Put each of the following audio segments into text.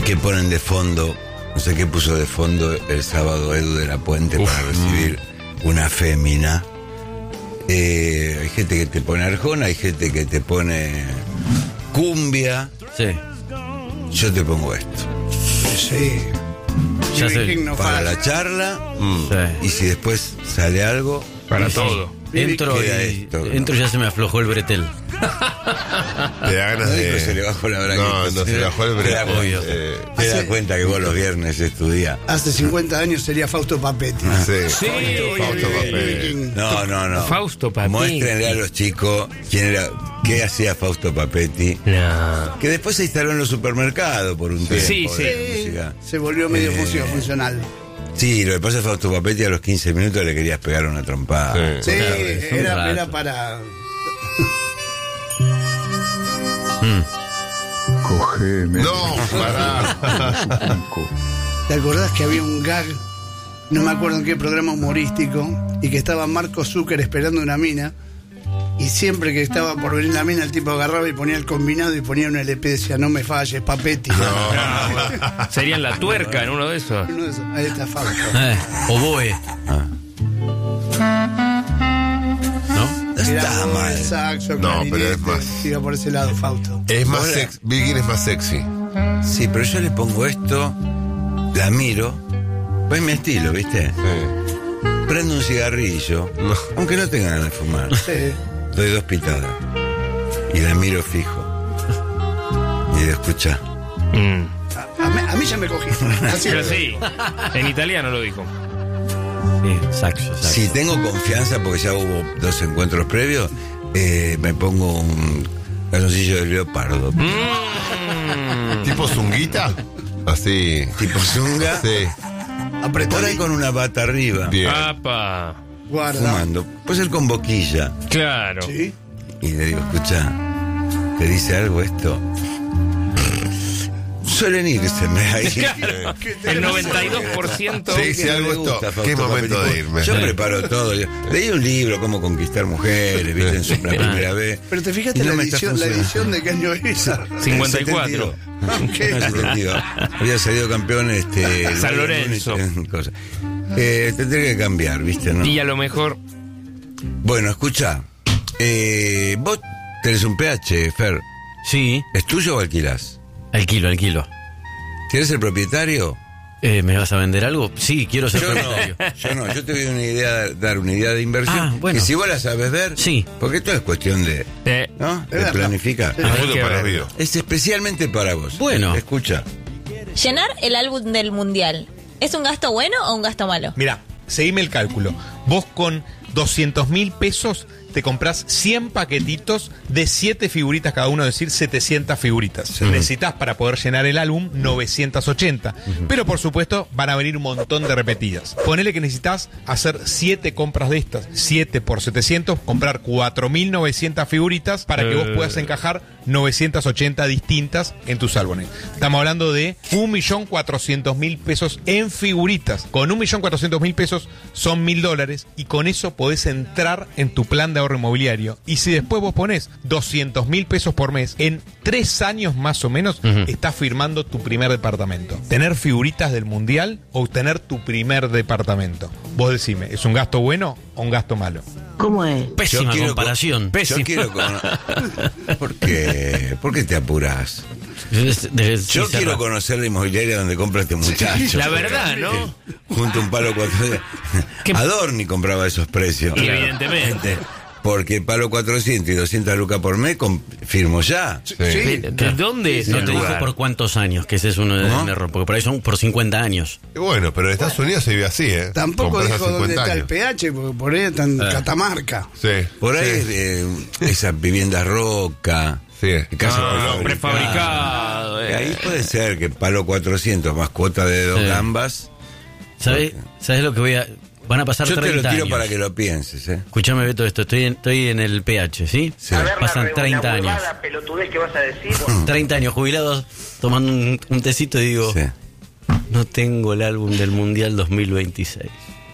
¿Qué ponen de fondo? No sé qué puso de fondo el sábado Edu de la Puente para recibir una fémina. Hay gente que te pone Arjona, hay gente que te pone cumbia. Sí. Yo te pongo esto. Sí. Ya sé. Digno Para falso. la charla, Sí. y si después sale algo, Para todo. Entro queda y esto. entro y ya se me aflojó el bretel. Te da ganas se de... le bajó la braga. No, se le bajó el Te das bretel. te das cuenta que vos los viernes estudiás. Hace 50 años sería Fausto Papetti. Sí. Fausto Papetti. No. Fausto Papetti. Muéstrenle a los chicos qué hacía Fausto Papetti. No. Que después se instaló en los supermercados por un tiempo. Sí, de música. Se volvió medio funcional. Sí, lo que pasa es que Fausto Papetti a los 15 minutos le querías pegar una trompada. Sí. Sí, es un era rato. para... Cogeme. No, pará. ¿Te acordás que había un gag? No me acuerdo en qué programa humorístico. Y que estaba Marco Zucker esperando una mina. Y siempre que estaba por venir la mina, el tipo agarraba y ponía el combinado y ponía un LP. Decía, no me falles, Papetti. Serían la tuerca en uno de esos. Uno de esos. Ahí está Fausto. Oboe. No está Era mal. el saxo, No, clarinete. pero es más. Iba por ese lado, Fausto. Es más sexy. Virgin es más sexy. Sí, pero yo le pongo esto, la miro, pues mi estilo, ¿viste? Sí. Prendo un cigarrillo, No. aunque no tenga ganas de fumar. Sí. Doy 2 pitadas y la miro fijo. Y digo, escucha. A mí ya me cogí. Así Pero es. sí, en italiano lo dijo. Sí, saxo. Si tengo confianza, porque ya hubo 2 encuentros previos, me pongo un calzoncillo de leopardo. ¿Tipo zunguita? Así. Tipo zunga. Sí. Por ahí con una bata arriba. Bien. Apa. Guarda. Fumando. Puede ser con boquilla. Claro. Sí. Y le digo, escucha, ¿te dice algo esto? Suelen irse ahí. Claro. El 92%. Sí, sí, algo Me gusta, esto. Qué Fausto momento Papetti. de irme. Yo preparo todo. Leí un libro, Cómo conquistar mujeres, viste, en su la primera vez. Pero te fijaste Y no la me está edición funcionando. de qué año es. 54. ¿Qué? No, 72. Había salido campeón San Lorenzo. Cosa. Tendré que cambiar, viste, ¿no? Y a lo mejor. Bueno, escucha. Vos tenés un PH, Fer. Sí, ¿Es tuyo o alquilás? alquilo. ¿Quieres ser propietario? ¿Me vas a vender algo? Sí, quiero ser propietario. Yo te voy a dar una idea de inversión. Ah, bueno. Que si vos la sabes ver, Sí. porque esto es cuestión de, ¿no? De verdad. planificar. Punto que para ver. Río. Es especialmente para vos. Bueno. Escucha. Llenar el álbum del mundial. ¿Es un gasto bueno o un gasto malo? Mirá, seguime el cálculo. Vos con 200.000 pesos te comprás 100 paquetitos de 7 figuritas cada uno, es decir, 700 figuritas. Sí. Necesitas para poder llenar el álbum 980. Pero por supuesto van a venir un montón de repetidas. Ponele que necesitas hacer 7 compras de estas. 7 por 700, comprar 4.900 figuritas para que vos puedas encajar 980 distintas en tus álbumes. Estamos hablando de 1.400.000 pesos en figuritas. Con 1.400.000 pesos son $1.000 y con eso podés entrar en tu plan de ahorro inmobiliario. Y si después vos ponés 200.000 pesos por mes, en 3 años más o menos estás firmando tu primer departamento. Tener figuritas del mundial o tener tu primer departamento. Vos decime, ¿es un gasto bueno o un gasto malo? ¿Cómo es? Pésima quiero comparación. Yo quiero ¿Por qué? ¿Por qué te apurás? Yo quiero conocer la inmobiliaria donde compra este muchacho. La verdad, ¿no? Junto a un palo 400. Adorni compraba esos precios. Evidentemente. Porque palo 400 y 200 lucas por mes, firmo ya. ¿De dónde es No el te dijo lugar? por cuántos años, que ese es uno de ¿Cómo? un error, porque por ahí son por 50 años. Y bueno, pero en Estados Unidos se vive así, ¿eh? Tampoco Comprás a dijo dónde 50 está el años. PH, porque por ahí está en Catamarca. Sí. Por ahí Sí. esas viviendas roca. Sí. Casas No, prefabricado. Ahí puede ser que palo 400 más cuota de 2 Sí. gambas. ¿Sabes lo que voy a...? Van a pasar Yo 30 te lo tiro años. para que lo pienses, ¿eh? Escuchame, Beto, esto. Estoy en el PH, ¿sí? Sí. Pasan 30 años. pelotudez que vas a decir. 30 años jubilados, tomando un tecito y digo... Sí. No tengo el álbum del Mundial 2026.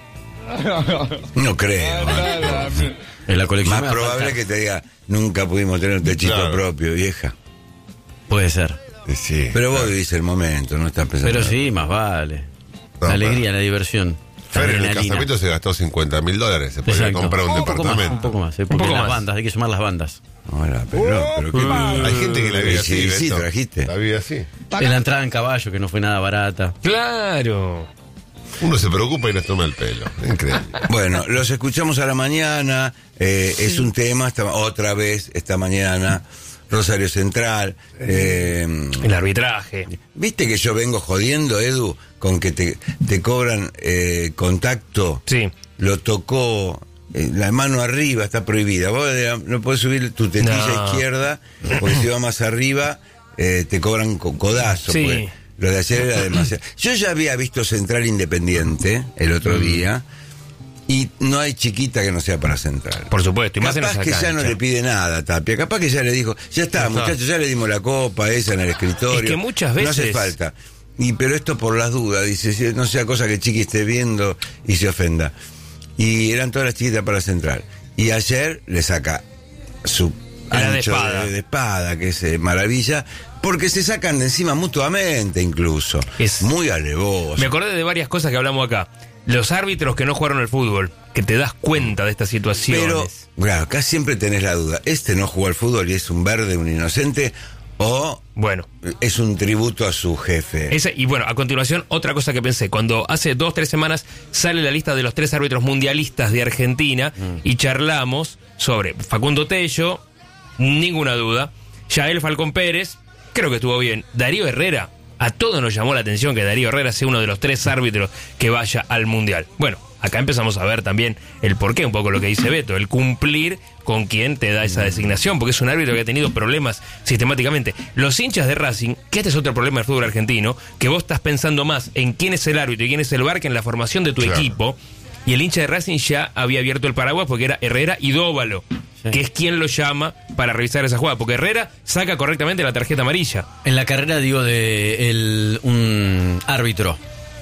No creo. En la colección Más me va a probable faltar. que te diga, nunca pudimos tener un techito Claro. propio, vieja. Puede ser. Sí. Pero vos vivís el momento, no estás pensando. Pero sí, más vale. No, La alegría, la diversión. Fer en el Adrenalina. casamiento se gastó $50.000. Se podía Exacto. comprar un poco más, departamento. un poco más, porque poco las más. bandas, hay que sumar las bandas. Ahora, pero qué Hay gente que la vive así. Sí, Beto. trajiste. La vive así. En la entrada en caballo, que no fue nada barata. Claro. Uno se preocupa y les toma el pelo. Increíble. Bueno, los escuchamos a la mañana. Es un tema, otra vez esta mañana. Rosario Central. El arbitraje. Viste que yo vengo jodiendo, Edu, con que te cobran contacto. Sí. Lo tocó. La mano arriba está prohibida. Vos no podés subir tu tetilla No. izquierda, porque si va más arriba, te cobran codazo. Sí. Pues. Lo de ayer era demasiado. Yo ya había visto Central Independiente el otro día, y no hay chiquita que no sea para Central. Por supuesto. Y más en Capaz esa que ya no cancha. le pide nada a Tapia. Capaz que ya le dijo, ya está, muchachos, ya le dimos la copa esa en el escritorio. Es que muchas no hace veces- falta. Pero esto por las dudas, dice, si no sea cosa que Chiqui esté viendo y se ofenda. Y eran todas las chiquitas para Central. Y ayer le saca su La de ancho espada. de espada, que es maravilla, porque se sacan de encima mutuamente incluso. Es- muy alevoso. Me acordé de varias cosas que hablamos acá. Los árbitros que no jugaron al fútbol, que te das cuenta de estas situaciones. Pero, claro, acá siempre tenés la duda. ¿Este no jugó al fútbol y es un verde, un inocente? ¿O Bueno, es un tributo a su jefe? y bueno, a continuación, otra cosa que pensé. Cuando hace 2-3 semanas sale la lista de los 3 árbitros mundialistas de Argentina y charlamos sobre Facundo Tello, ninguna duda. Yael Falcón Pérez, creo que estuvo bien. Darío Herrera, a todos nos llamó la atención que Darío Herrera sea uno de los 3 árbitros que vaya al Mundial. Bueno, acá empezamos a ver también el porqué, un poco lo que dice Beto, el cumplir con quien te da esa designación, porque es un árbitro que ha tenido problemas sistemáticamente. Los hinchas de Racing, que este es otro problema del fútbol argentino, que vos estás pensando más en quién es el árbitro y quién es el VAR que en la formación de tu Claro. equipo, y el hincha de Racing ya había abierto el paraguas porque era Herrera y Dóvalo, que es quien lo llama para revisar esa jugada, porque Herrera saca correctamente la tarjeta amarilla. En la carrera, digo, de un árbitro,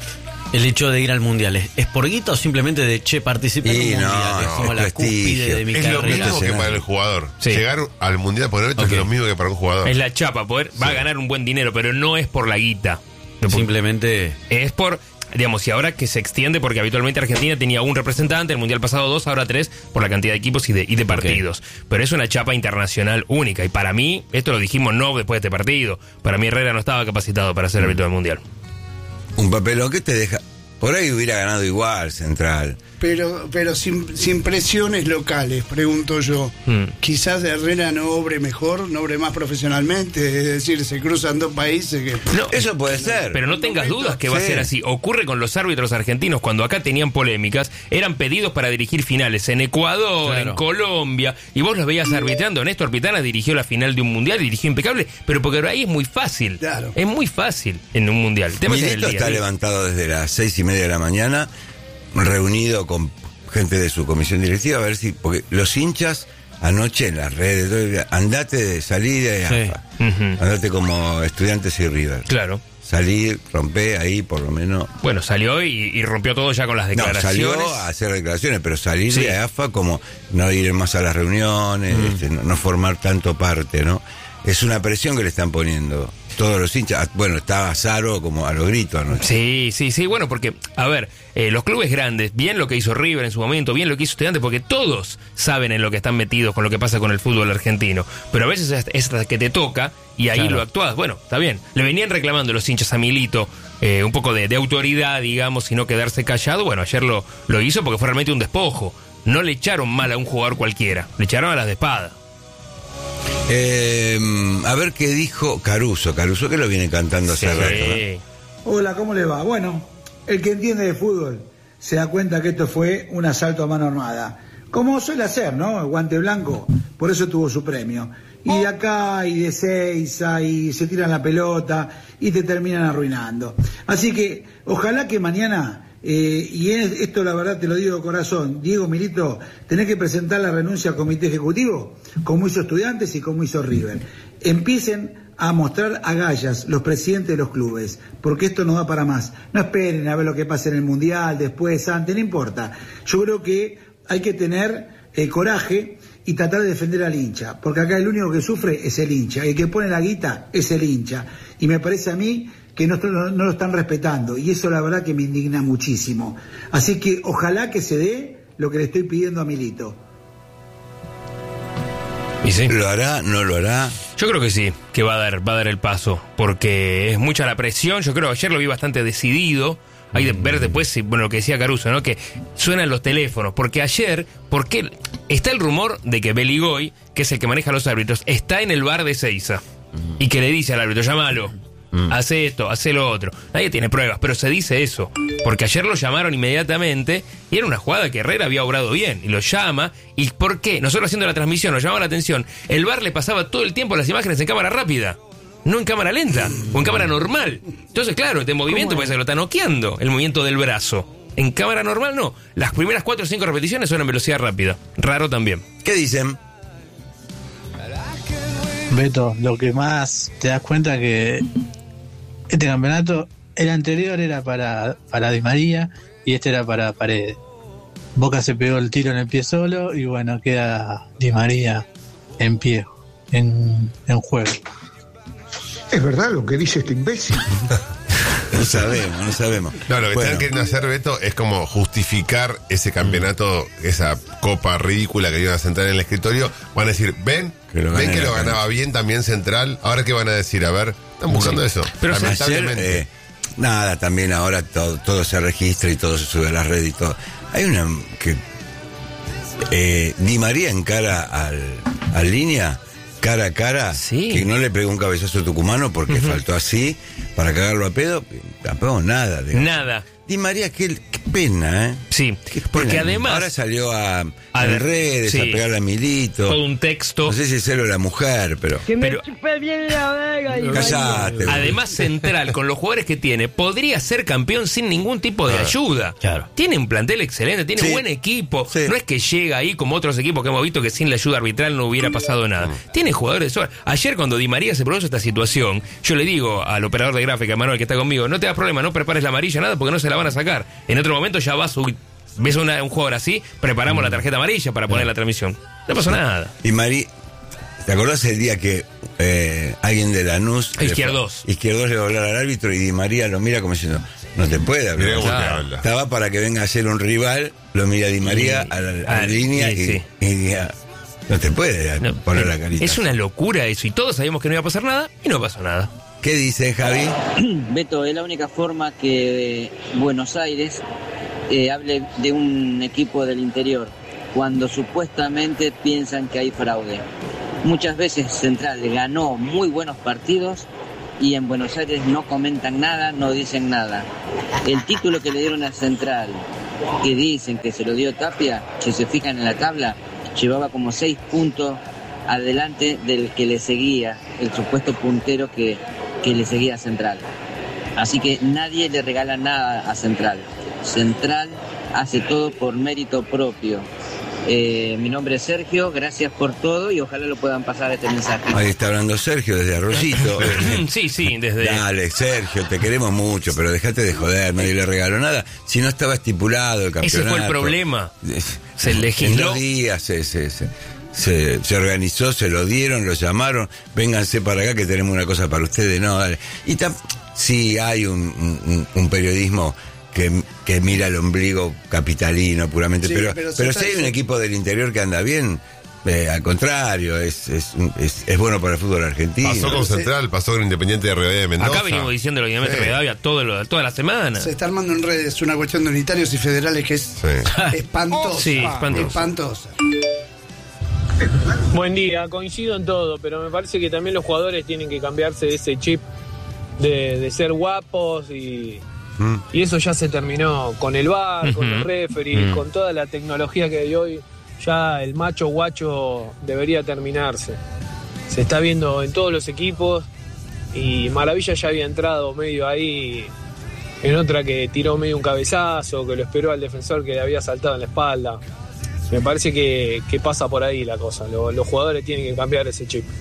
el hecho de ir al mundial, ¿es por guita o simplemente de participé en Y un no, mundial? Es no, como la prestigio. cúspide de mi Es lo carrera. mismo que para el jugador. Sí. Llegar al mundial por árbitro Ok. es lo mismo que para un jugador. Es la chapa, va a ganar un buen dinero, pero no es por la guita. Simplemente. Es por, digamos, y ahora que se extiende, porque habitualmente Argentina tenía un representante, el Mundial pasado 2, ahora 3, por la cantidad de equipos y de partidos. Pero es una chapa internacional única, y para mí, esto lo dijimos no después de este partido, para mí Herrera no estaba capacitado para ser árbitro del Mundial. Un papelón que te deja. Por ahí hubiera ganado igual Central. Pero sin presiones locales, pregunto yo. Quizás Herrera no obre mejor, no obre más profesionalmente, es decir, se cruzan dos países que... No, Eso puede ser. pero no tengas dudas que va a Sí. ser así. Ocurre con los árbitros argentinos, cuando acá tenían polémicas, eran pedidos para dirigir finales en Ecuador, Claro. en Colombia, y vos los veías arbitrando. Néstor Pitana dirigió la final de un mundial, dirigió impecable, pero porque ahí es muy fácil. Claro. Es muy fácil en un mundial. El tema es en el Milito día a está día. levantado desde las 6:30 de la mañana, reunido con gente de su comisión directiva, a ver si, porque los hinchas anoche en las redes, salí de Sí. AFA, Ujú. andate como Estudiantes y River, Claro. salir, romper ahí por lo menos. Bueno, salió y rompió todo ya con las No, declaraciones. salió a hacer declaraciones, pero salir Sí. de AFA como no ir más a las reuniones, no formar tanto parte, ¿no? Es una presión que le están poniendo todos los hinchas. Bueno, estaba Saro como a los gritos, ¿no? Sí, bueno, porque, a ver, los clubes grandes, bien lo que hizo River en su momento, bien lo que hizo Estudiantes, porque todos saben en lo que están metidos con lo que pasa con el fútbol argentino, pero a veces es hasta que te toca y ahí Claro. lo actuás. Bueno, está bien. Le venían reclamando los hinchas a Milito un poco de autoridad, digamos, y no quedarse callado. Bueno, ayer lo hizo porque fue realmente un despojo. No le echaron mal a un jugador cualquiera, le echaron a las de espada. A ver qué dijo Caruso que lo viene cantando hace rato, ¿no? Sí. Hola, ¿cómo le va? Bueno, el que entiende de fútbol se da cuenta que esto fue un asalto a mano armada. Como suele hacer, ¿no? El guante blanco, por eso tuvo su premio. Y de acá, y de Seiza, y se tiran la pelota, y te terminan arruinando. Así que, ojalá que mañana, esto la verdad te lo digo de corazón, Diego Milito, tenés que presentar la renuncia al comité ejecutivo, como hizo Estudiantes y como hizo River. Empiecen a mostrar agallas los presidentes de los clubes, porque esto no da para más. No esperen a ver lo que pasa en el Mundial, después, antes, no importa. Yo creo que hay que tener coraje y tratar de defender al hincha, porque acá el único que sufre es el hincha, el que pone la guita es el hincha, y me parece a mí que no lo están respetando, y eso la verdad que me indigna muchísimo. Así que ojalá que se dé lo que le estoy pidiendo a Milito. ¿Y sí? ¿Lo hará? ¿No lo hará? Yo creo que sí, que va a dar el paso, porque es mucha la presión. Yo creo que ayer lo vi bastante decidido. Hay de ver después, bueno, lo que decía Caruso, ¿no? Que suenan los teléfonos, porque ayer, porque está el rumor de que Beligoy, que es el que maneja a los árbitros, está en el bar de Seiza y que le dice al árbitro, llámalo, hace esto, hace lo otro. Nadie tiene pruebas, pero se dice eso, porque ayer lo llamaron inmediatamente y era una jugada que Herrera había obrado bien, y lo llama. ¿Y por qué? Nosotros haciendo la transmisión nos llamaba la atención, el bar le pasaba todo el tiempo las imágenes en cámara rápida, no en cámara lenta o en cámara normal. Entonces, claro, este movimiento parece que lo está noqueando, el movimiento del brazo. En cámara normal no. Las primeras 4 o 5 repeticiones son en velocidad rápida. Raro también. ¿Qué dicen? Beto, lo que más te das cuenta que este campeonato, el anterior era para Di María y este era para Paredes. Boca se pegó el tiro en el pie solo y bueno, queda Di María en pie, en juego. ¿Es verdad lo que dice este imbécil? No sabemos. No, lo que están queriendo hacer, Beto, es como justificar ese campeonato, esa copa ridícula que iban a sentar en el escritorio. Van a decir, ven que lo ganaba bien también Central. Ahora, ¿qué van a decir? A ver, están buscando eso. Pero lamentablemente. ayer, nada, también ahora todo se registra y todo se sube a la red y todo. Hay una que Di María encara al Línea cara a cara, que no le pegó un cabezazo tucumano porque faltó así para cagarlo a pedo, tampoco nada. Nada. Di María, qué pena, ¿eh? Sí, qué porque pena. además... Ahora salió en redes a pegarle a Milito. Todo un texto. No sé si es él o la mujer, pero... Que me chupe bien la verga. Callate. Además, Central, con los jugadores que tiene, podría ser campeón sin ningún tipo de ayuda. Claro. Tiene un plantel excelente, tiene buen equipo. No es que llega ahí como otros equipos que hemos visto que sin la ayuda arbitral no hubiera pasado nada. Tiene jugadores de sobra. Ayer cuando Di María se produjo esta situación, yo le digo al operador de gráfica, Manuel, que está conmigo, no te das problema, no prepares la amarilla, nada, porque no se la van a sacar. En otro momento ya vas, ves un jugador así, preparamos la tarjeta amarilla para poner la transmisión. No pasó nada. Y ¿te acordás el día que alguien de Lanús Izquierdos le va a hablar al árbitro y Di María lo mira como diciendo, no te puede hablar? Claro. Estaba para que venga a ser un rival, lo mira Di María a la línea y diga, no te puede poner la carita. Es una locura eso, y todos sabíamos que no iba a pasar nada y no pasó nada. ¿Qué dice Javi? Beto, es la única forma que Buenos Aires hable de un equipo del interior, cuando supuestamente piensan que hay fraude. Muchas veces Central ganó muy buenos partidos y en Buenos Aires no comentan nada, no dicen nada. El título que le dieron a Central, que dicen que se lo dio Tapia, si se fijan en la tabla, llevaba como 6 puntos adelante del que le seguía, el supuesto puntero que le seguía a Central. Así que nadie le regala nada a Central. Central hace todo por mérito propio. Mi nombre es Sergio, gracias por todo y ojalá lo puedan pasar este mensaje. Ahí está hablando Sergio desde Arroyito. Sí, desde... Dale, Sergio, te queremos mucho, pero dejate de joder, nadie le regaló nada. Si no estaba estipulado el campeonato. Ese fue el problema. Se legisló. En 2 días se organizó, se lo dieron, lo llamaron, vénganse para acá que tenemos una cosa para ustedes. No, dale. Y sí hay un periodismo que mira el ombligo capitalino puramente, sí, pero si hay un equipo del interior que anda bien, al contrario, es bueno para el fútbol argentino. Pasó con Central, pasó con Independiente de Rivadavia de Mendoza. Acá venimos diciendo lo de Independiente de Rivadavia toda la semana. Se está armando en redes una cuestión de unitarios y federales que es espantosa. Sí, espantosa. Buen día, coincido en todo, pero me parece que también los jugadores tienen que cambiarse de ese chip de ser guapos y eso ya se terminó con el VAR, con los referees, con toda la tecnología que hay hoy. Ya el macho guacho debería terminarse. Se está viendo en todos los equipos y Maravilla ya había entrado medio ahí en otra que tiró medio un cabezazo, que lo esperó al defensor que le había saltado en la espalda. Me parece que pasa por ahí la cosa. Los jugadores tienen que cambiar ese chip.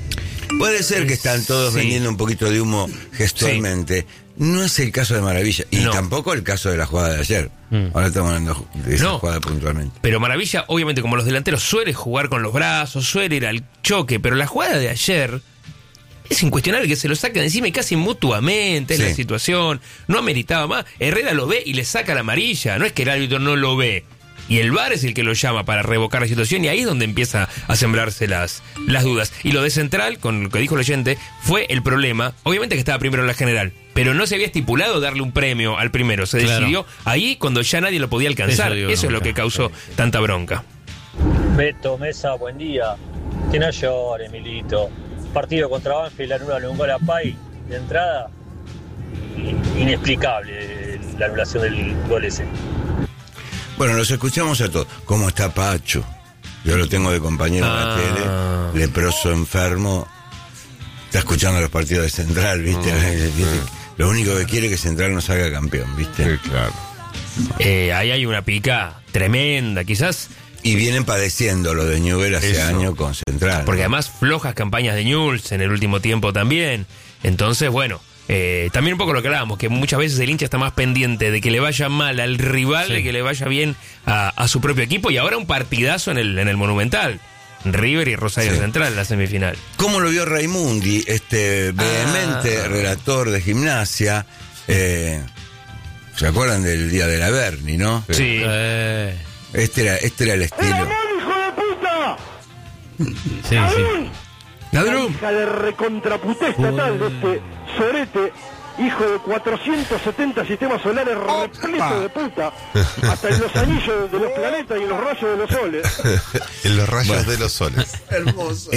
Puede ser que están todos vendiendo un poquito de humo gestualmente. No es el caso de Maravilla. Y tampoco el caso de la jugada de ayer. Ahora estamos hablando de esa jugada puntualmente. Pero Maravilla, obviamente, como los delanteros, suele jugar con los brazos, suele ir al choque. Pero la jugada de ayer es incuestionable que se lo saquen encima y casi mutuamente. Es la situación. No ameritaba más. Herrera lo ve y le saca la amarilla. No es que el árbitro no lo ve. Y el VAR es el que lo llama para revocar la situación, y ahí es donde empieza a sembrarse las dudas. Y lo de Central, con lo que dijo el oyente, fue el problema. Obviamente que estaba primero en la general, pero no se había estipulado darle un premio al primero. Se decidió ahí cuando ya nadie lo podía alcanzar. Eso es lo que causó tanta bronca. Beto, Mesa, buen día. Que no llore, Milito. Partido contra Banfield, anula un gol a Pay de entrada. Inexplicable la anulación del gol ese. Bueno, los escuchamos a todos. ¿Cómo está Pacho? Yo lo tengo de compañero en la tele, leproso enfermo. Está escuchando los partidos de Central, ¿viste? Lo único que quiere es que Central no salga campeón, ¿viste? Sí, claro. Ahí hay una pica tremenda, quizás. Y vienen padeciendo lo de Newell hace años con Central. Porque además flojas campañas de Newell's en el último tiempo también. Entonces, bueno, también un poco lo que hablábamos, que muchas veces el hincha está más pendiente de que le vaya mal al rival, de que le vaya bien a su propio equipo. Y ahora un partidazo en el Monumental. River y Rosario Central en la semifinal. ¿Cómo lo vio Raimundi, vehemente relator de Gimnasia? ¿Se acuerdan del día de la Berni, no? Sí. Este era el estilo. ¡Hijo de puta! Sí. ¡Ladrón! Hija de recontraputé estatal de este sorete, hijo de 470 sistemas solares repleto de puta, hasta en los anillos de los planetas y en los rayos de los soles. En los rayos de los soles. Hermoso.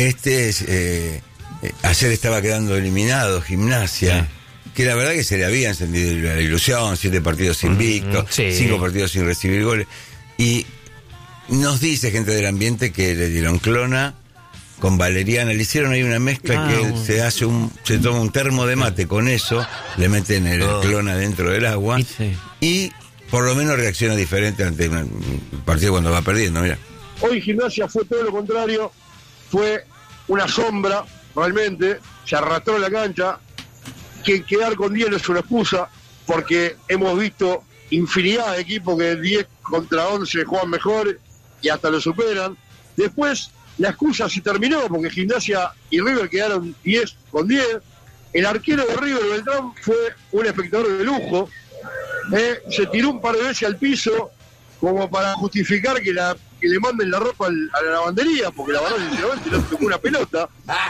Ayer estaba quedando eliminado Gimnasia, que la verdad que se le había encendido la ilusión, 7 partidos invictos, 5 partidos sin recibir goles. Y nos dice gente del ambiente que le dieron clona con valeriana, le hicieron ahí una mezcla que se toma un termo de mate, con eso le meten el clona dentro del agua y por lo menos reacciona diferente ante un partido cuando va perdiendo. Mira, hoy Gimnasia fue todo lo contrario, fue una sombra realmente, se arrastró en la cancha, que quedar con 10 no es una excusa, porque hemos visto infinidad de equipos que 10 contra 11 juegan mejor y hasta lo superan. Después la excusa se terminó porque Gimnasia y River quedaron 10 con 10. El arquero de River, Beltrán, fue un espectador de lujo. Se tiró un par de veces al piso como para justificar que le manden la ropa a la lavandería, porque la verdad sinceramente no tocó una pelota.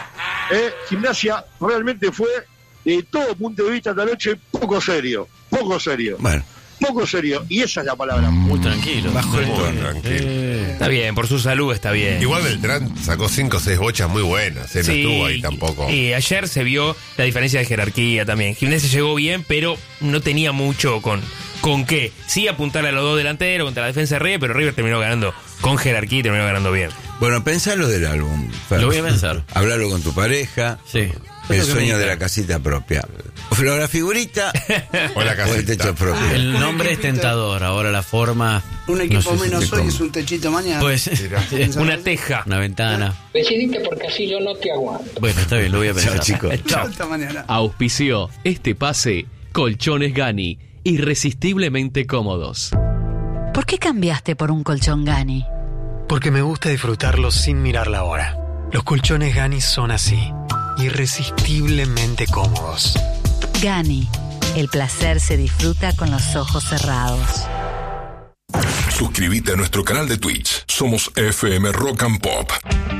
Gimnasia realmente fue, de todo punto de vista esta noche, poco serio. Bueno. Poco serio, y esa es la palabra. Muy tranquilo. Bajo el tono. Tranquilo. Está bien, por su salud está bien. Igual Beltrán sacó 5 o 6 bochas muy buenas, no estuvo ahí tampoco. Y ayer se vio la diferencia de jerarquía también. Gimnasia llegó bien, pero no tenía mucho con qué. Sí apuntar a los dos delanteros contra la defensa de River, pero River terminó ganando con jerarquía y terminó ganando bien. Bueno, pensalo del álbum, Fer. Lo voy a pensar. Hablalo con tu pareja. Sí. El sueño de la casita propia. O la figurita o la casita. O el techo propio. El nombre es tentador, ahora la forma. Un equipo menos hoy es un techito mañana. Pues una teja. Una ventana. Decidiste porque así yo no te aguanto. Bueno, está bien, lo voy a pensar. Chao, chicos. Chao. Hasta mañana. Auspició este pase Colchones Gani, irresistiblemente cómodos. ¿Por qué cambiaste por un colchón Gani? Porque me gusta disfrutarlos sin mirar la hora. Los colchones Gani son así, irresistiblemente cómodos. Gani, el placer se disfruta con los ojos cerrados. Suscríbete a nuestro canal de Twitch. Somos FM Rock and Pop.